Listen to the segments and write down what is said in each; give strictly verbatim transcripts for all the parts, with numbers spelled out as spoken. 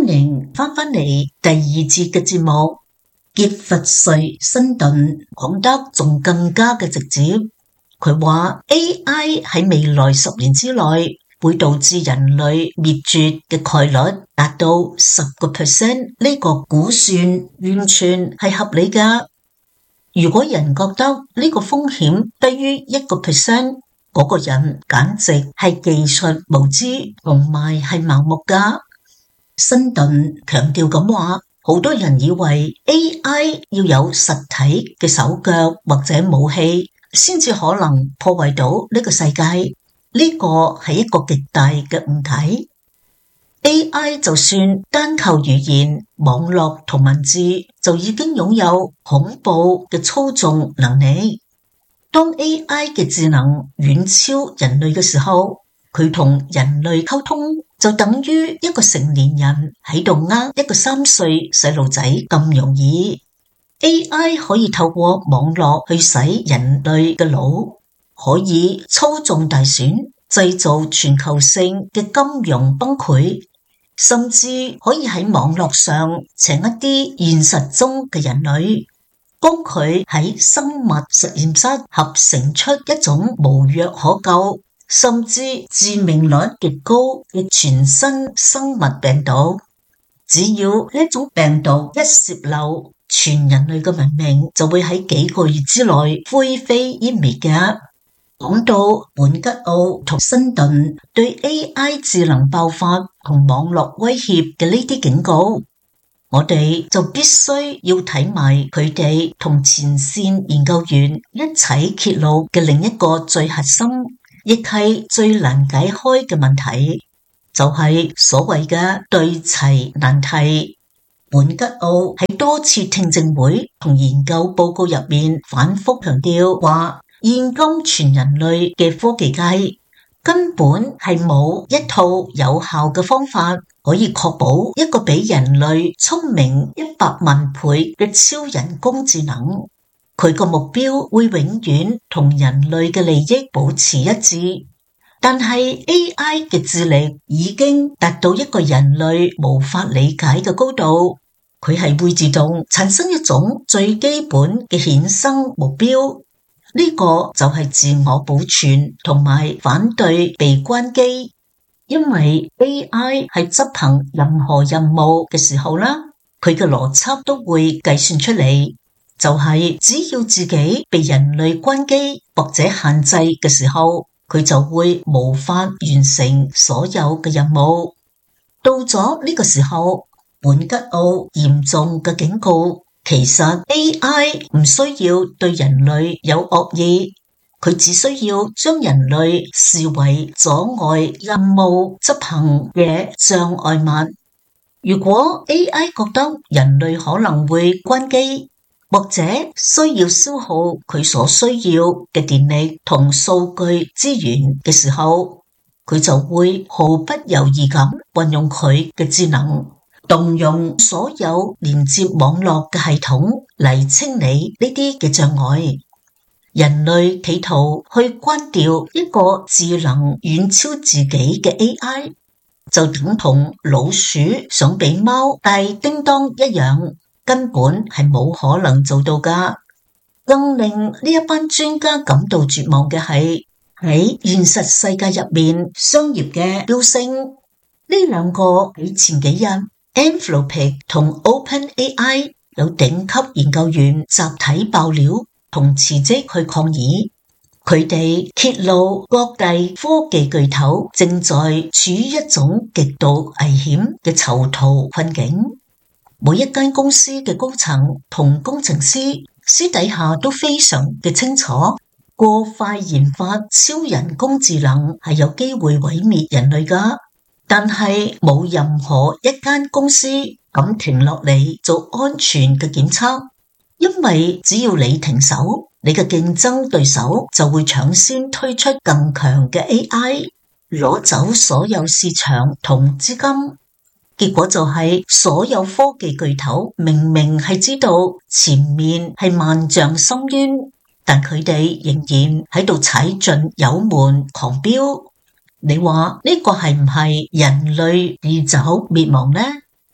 迎翻返嚟第二節嘅節目。傑弗瑞·辛頓講得仲更加嘅直接，佢話 A I 喺未來十年之內會導致人類滅絕嘅概率達到十個 percent， 呢個估算完全係合理㗎。如果人覺得呢個風險低於一個 percent，嗰個人簡直係技術無知同埋係盲目㗎。辛頓強調咁話，好多人以為 A I 要有實體嘅手腳或者武器先至可能破壞到呢個世界，呢個係一個極大嘅誤解。A I 就算單靠語言、網絡同文字就已經擁有恐怖嘅操縱能力。當 A I 嘅智能遠超人類嘅時候，佢同人類溝通就等於一個成年人喺度呃一個三歲細路仔咁容易。A I 可以透過網絡去洗人類嘅腦，可以操縱大選，製造全球性嘅金融崩潰，甚至可以喺網絡上請一啲現實中嘅人類，幫佢喺生物實驗室合成出一種無藥可救，甚至致命率極高嘅全新生物病毒。只要呢種病毒一洩漏，全人類嘅文明就會喺幾個月之內灰飛煙滅嘅。講到本吉奧同辛頓對 A I 智能爆發同網絡威脅嘅呢啲警告，我哋就必須要睇埋佢哋同前線研究員一齊揭露嘅另一個最核心，亦係最難解開嘅問題，就係所謂嘅對齊難題。本吉奧喺多次聽證會同研究報告入面反覆強調話，現今全人類嘅科技界根本係冇一套有效嘅方法可以確保一個比人類聰明一百萬倍嘅超人工智能。佢個目標會永遠同人類嘅利益保持一致，但係 A I 嘅智力已經達到一個人類無法理解嘅高度，佢係會自動產生一種最基本嘅衍生目標，呢個就係自我保存同埋反對被關機。因為 A I 係執行任何任務嘅時候啦，佢嘅邏輯都會計算出嚟，就係只要自己被人類關機或者限制嘅時候，佢就會無法完成所有嘅任務。到咗呢個時候，本吉奧嚴重嘅警告，其實 A I 唔需要對人類有惡意，佢只需要將人類視為阻礙任務執行嘅障礙物。如果 A I 覺得人類可能會關機，或者需要消耗佢所需要嘅電力同數據資源嘅時候，佢就會毫不猶豫咁運用佢嘅智能，動用所有連接網絡嘅系統嚟清理呢啲嘅障礙。人類企圖去關掉一個智能遠超自己嘅 A I， 就等同老鼠想俾貓帶叮當一樣，根本係冇可能做到㗎。更令呢一班專家感到絕望嘅係，喺現實世界入面商業嘅飆升。呢兩個喺前幾日 Anthropic 同 OpenAI 有頂級研究員集體爆料同辭職去抗議，佢哋揭露各大科技巨頭正在處於一種極度危險嘅囚徒困境。每一間公司嘅高層同工程師私底下都非常嘅清楚，過快研發超人工智能係有機會毀滅人類㗎，但係冇任何一間公司敢停落嚟做安全嘅檢測，因為只要你停手，你嘅競爭對手就會搶先推出更強嘅 A I， 攞走所有市場同資金。結果就係所有科技巨頭明明係知道前面係萬丈深淵，但佢哋仍然喺度踩盡油門狂飆。你話呢個係唔係人類自走滅亡呢？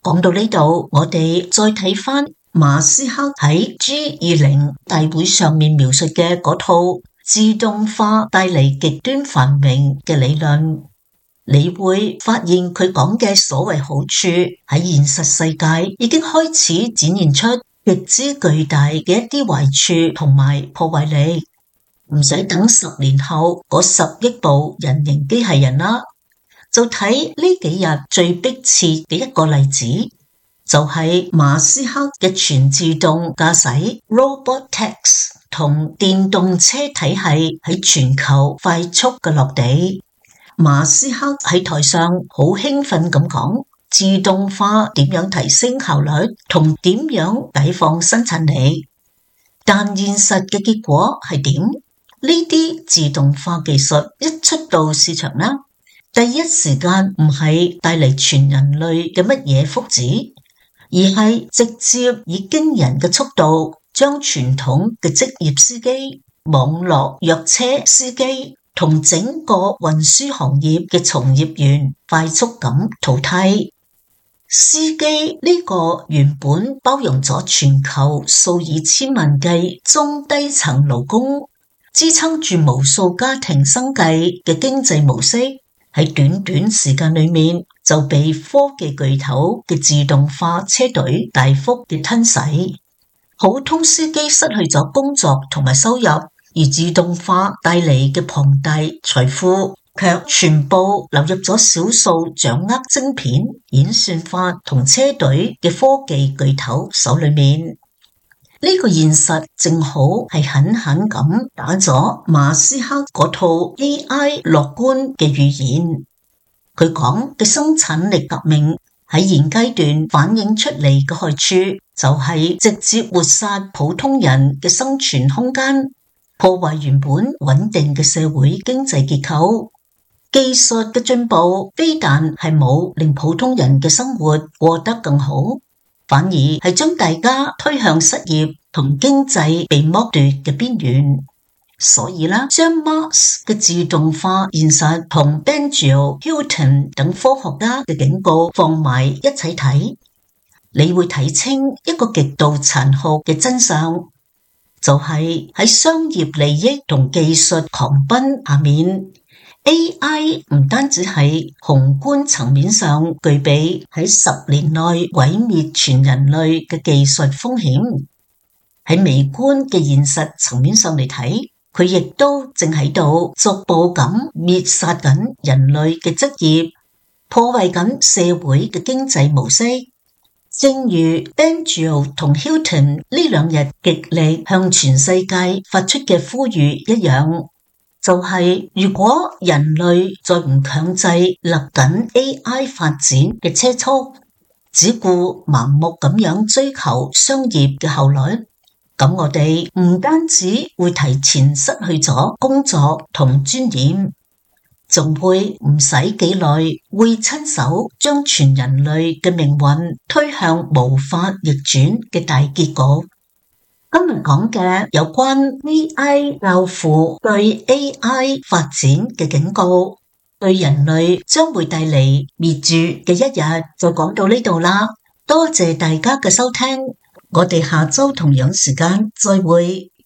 講到呢度，我哋再睇返馬斯克喺 G 二十 大會上面描述嘅嗰套自動化帶嚟極端繁榮嘅理論，你會發現佢講嘅所謂好處喺現實世界已經開始展現出極之巨大嘅一啲壞處同埋破壞力。唔使等十年後嗰十億部人形機械人啦，就睇呢幾日最迫切嘅一個例子，就係馬斯克嘅全自動駕駛 Robotaxi 同電動車體系喺全球快速嘅落地。馬斯克喺台上好興奮咁講，自動化點樣提升效率同點樣解放生產力，但現實嘅結果係點？呢啲自動化技術一出到市場啦，第一時間唔係帶嚟全人類嘅乜嘢福祉，而係直接以驚人嘅速度將傳統嘅職業司機、網絡約車司機同整個運輸行業嘅從業員快速咁淘汰。司機呢個原本包容咗全球數以千萬計中低層勞工，支撐住無數家庭生計嘅經濟模式，喺短短時間裏面就被科技巨頭嘅自動化車隊大幅嘅吞噬。普通司機失去咗工作同埋收入，而自動化帶嚟嘅龐大財富卻全部流入咗少數掌握晶片、演算法同車隊嘅科技巨頭手裏面。呢個現實正好係狠狠咁打咗馬斯克嗰套 A I 樂觀嘅預言。佢講嘅生產力革命喺現階段反映出嚟嘅害處，就係直接抹殺普通人嘅生存空間，破壞原本穩定嘅社會經濟結構。技術嘅進步非但係冇令普通人嘅生活過得更好，反而係將大家推向失業同經濟被剝奪嘅邊緣。所以啦，將 Musk 嘅自動化現實同 Bengio、Hilton 等科學家嘅警告放埋一齊睇，你會睇清一個極度殘酷嘅真相，就係喺商業利益同技術狂奔下面，A I 唔單止係宏觀層面上具備喺十年內毀滅全人類嘅技術風險，喺微觀嘅現實層面上嚟睇，佢亦都正喺度逐步咁滅殺緊人類嘅職業，破壞緊社會嘅經濟模式。正如 Bengio 同 Hilton 呢兩日極力向全世界發出嘅呼籲一樣，就係如果人類再唔強制勒緊 A I 發展嘅車速，只顧盲目咁樣追求商業嘅效率，咁我哋唔單止會提前失去咗工作同尊嚴，仲會唔使幾耐會親手將全人類嘅命運推向無法逆轉嘅大結局。今日講嘅有關 A I 教父對 A I 發展嘅警告，對人類將會帶嚟滅絕嘅一日，就講到呢度啦。多謝大家嘅收聽，我哋下周同樣時間再會。